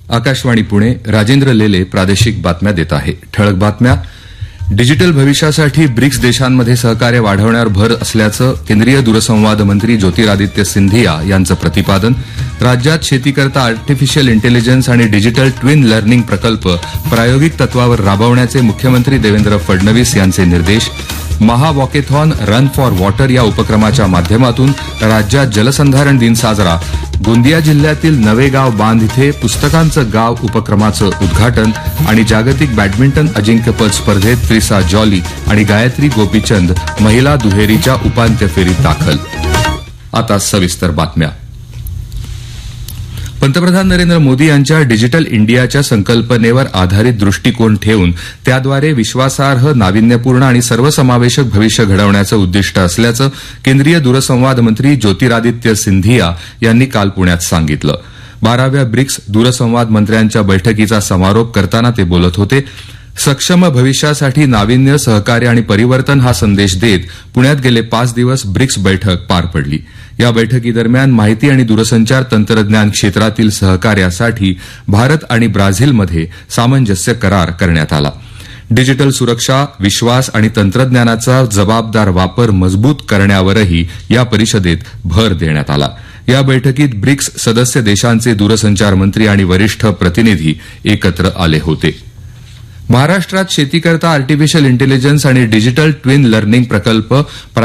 आकाशवाणी पुणे. राजेंद्र लेले प्रादेशिक बातम्या देत आहे. ठळक बातम्या. डिजिटल भविष्यासाठी ब्रिक्स देशांमध्ये सहकार्य वाढवण्यावर भर असल्याचं केंद्रीय दूरसंवाद मंत्री ज्योतिरादित्य सिंधिया यांचं प्रतिपादन. राज्यात शेतीकरता आर्टिफिशियल इंटेलिजन्स आणि डिजिटल ट्विन लर्निंग प्रकल्प प्रायोगिक तत्वावर राबवण्याचे मुख्यमंत्री देवेंद्र फडणवीस यांचे निर्देश. महावॉकेथॉन रन फॉर वॉटर या उपक्रमाच्या माध्यमातून राज्यात जलसंधारण दिन साजरा. गोंदिया जिल्ह्यातील नवेगाव बांध इथे पुस्तकांचं गाव उपक्रमाचं उद्घाटन. आणि जागतिक बॅडमिंटन अजिंक्यपद स्पर्धेत त्रिसा जॉली आणि गायत्री गोपीचंद महिला दुहेरीच्या उपांत्य फेरीत दाखल. आता सविस्तर बातम्या. पंतप्रधान नरेंद्र मोदी यांच्या डिजिटल इंडियाच्या संकल्पनेवर आधारित दृष्टिकोन ठेवून त्याद्वारे विश्वासार्ह, नाविन्यपूर्ण आणि सर्वसमावेशक भविष्य घडवण्याचं उद्दिष्ट असल्याचं केंद्रीय दूरसंवाद मंत्री ज्योतिरादित्य सिंधिया यांनी काल पुण्यात सांगितलं. 12व्या ब्रिक्स दूरसंवाद मंत्र्यांच्या बैठकीचा समारोप करताना ते बोलत होते. सक्षम भविष्यासाठी नाविन्य, सहकार्य आणि परिवर्तन हा संदेश देत पुण्यात गेले 5 दिवस ब्रिक्स बैठक पार पडली. या बैठकीदरम्यान माहिती आणि दूरसंचार तंत्रज्ञान क्षेत्रातील सहकार्यासाठी भारत आणि ब्राझीलमध्ये सामंजस्य करार करण्यात आला. डिजिटल सुरक्षा, विश्वास आणि तंत्रज्ञानाचा जबाबदार वापर मजबूत करण्यावरही या परिषदेत भर देण्यात आला. या बैठकीत ब्रिक्स सदस्य देशांचे दूरसंचार मंत्री आणि वरिष्ठ प्रतिनिधी एकत्र आले होते. महाराष्ट्रात शेतीकरता आर्टिफिशियल इंटेलिजन्स आणि डिजिटल ट्विन लर्निंग प्रकल्प